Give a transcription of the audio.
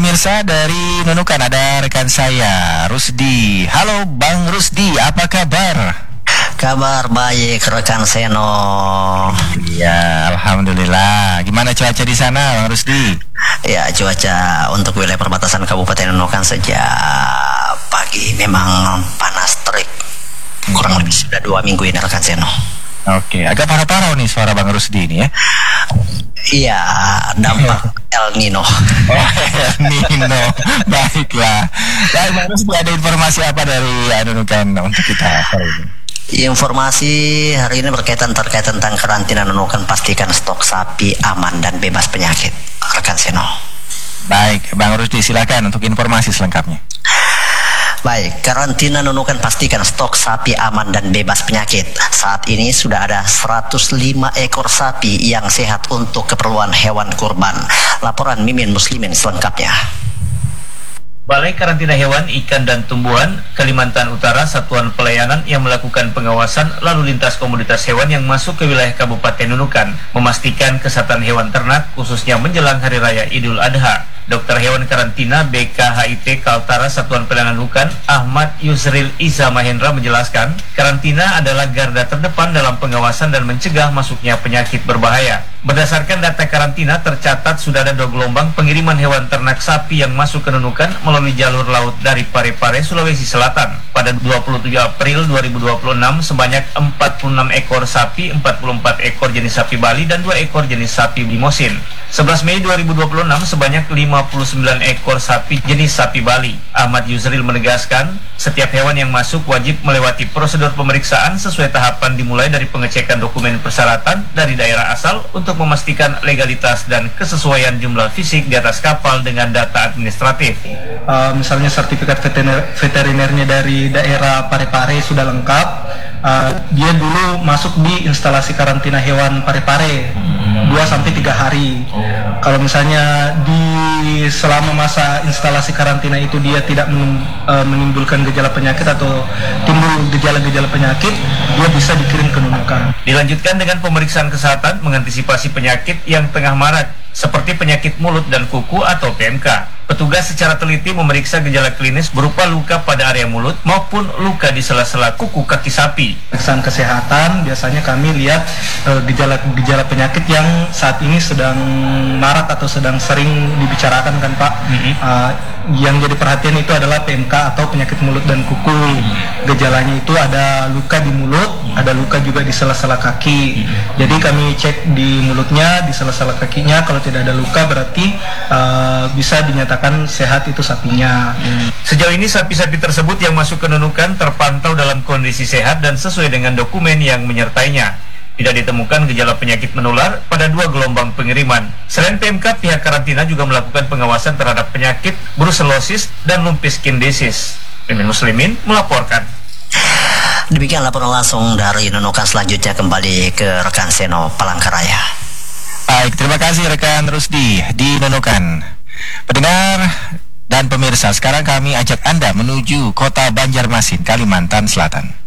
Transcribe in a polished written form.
pemirsa, dari Nunukan ada rekan saya, Rusdi. Halo Bang Rusdi, apa kabar? Kabar baik rekan Seno. Ya, alhamdulillah. Gimana cuaca di sana, Bang Rusdi? Ya, cuaca untuk wilayah perbatasan Kabupaten Nunukan sejak pagi memang panas terik. Kurang lebih sudah 2 minggu ini rekan Seno. Oke, agak parah-parah nih suara Bang Rusdi ini ya. Iya, dampak El Nino. Oh, El Nino. Baiklah. Baik, Bang Rusdi, ada informasi apa dari Nunukan untuk kita hari ini? Informasi hari ini terkait tentang karantina Nunukan, pastikan stok sapi aman dan bebas penyakit rekan Seno. Baik, Bang Rusdi, silakan untuk informasi selengkapnya. Baik, karantina Nunukan pastikan stok sapi aman dan bebas penyakit. Saat ini sudah ada 105 ekor sapi yang sehat untuk keperluan hewan kurban. Laporan Mimin Muslimin selengkapnya. Balai Karantina Hewan, Ikan dan Tumbuhan Kalimantan Utara Satuan Pelayanan yang melakukan pengawasan lalu lintas komoditas hewan yang masuk ke wilayah Kabupaten Nunukan memastikan kesehatan hewan ternak khususnya menjelang Hari Raya Idul Adha. Dokter Hewan Karantina BKHIT Kaltara Satuan Pelayanan Nunukan Ahmad Yusril Iza Mahendra menjelaskan, karantina adalah garda terdepan dalam pengawasan dan mencegah masuknya penyakit berbahaya. Berdasarkan data karantina, tercatat sudah ada 2 gelombang pengiriman hewan ternak sapi yang masuk ke Nunukan melalui jalur laut dari Parepare, Sulawesi Selatan. Pada 27 April 2026, sebanyak 46 ekor sapi, 44 ekor jenis sapi Bali, dan 2 ekor jenis sapi Limosin. 11 Mei 2026, sebanyak 59 ekor sapi jenis sapi Bali. Ahmad Yusril menegaskan, setiap hewan yang masuk wajib melewati prosedur pemeriksaan sesuai tahapan dimulai dari pengecekan dokumen persyaratan dari daerah asal untuk memastikan legalitas dan kesesuaian jumlah fisik di atas kapal dengan data administratif. Misalnya sertifikat veterinernya dari daerah Parepare sudah lengkap. Dia dulu masuk di instalasi karantina hewan Parepare 2-3 hari. Kalau misalnya selama masa instalasi karantina itu dia tidak menimbulkan gejala penyakit atau timbul gejala-gejala penyakit, dia bisa dikirim ke Nunukan. Dilanjutkan dengan pemeriksaan kesehatan mengantisipasi penyakit yang tengah marak seperti penyakit mulut dan kuku atau PMK. Petugas secara teliti memeriksa gejala klinis berupa luka pada area mulut maupun luka di sela-sela kuku kaki sapi. Pemeriksaan kesehatan biasanya kami lihat gejala penyakit yang saat ini sedang marak atau sedang sering dibicarakan kan Pak. Yang jadi perhatian itu adalah PMK atau penyakit mulut dan kuku. Gejalanya itu ada luka di mulut, ada luka juga di sela-sela kaki. Jadi kami cek di mulutnya, di sela-sela kakinya. Kalau tidak ada luka berarti bisa dinyatakan sehat itu sapinya. Sejauh ini sapi-sapi tersebut yang masuk ke Nunukan terpantau dalam kondisi sehat dan sesuai dengan dokumen yang menyertainya. Tidak ditemukan gejala penyakit menular pada 2 gelombang pengiriman. Selain PMK, pihak karantina juga melakukan pengawasan terhadap penyakit brucellosis dan lumpy skin disease. Mimin Muslimin melaporkan. Demikian laporan langsung dari Nunukan. Selanjutnya kembali ke rekan Seno Palangkaraya. Baik, terima kasih rekan Rusdi di Nunukan. Pendengar dan pemirsa, sekarang kami ajak Anda menuju kota Banjarmasin, Kalimantan Selatan.